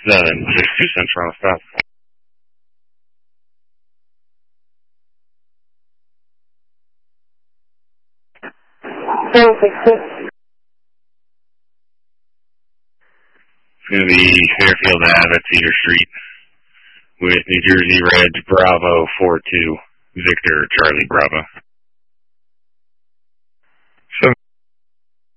762 Central on stop. It's going to be Fairfield Ave at Cedar Street with New Jersey Reg Bravo 42 Victor Charlie Bravo.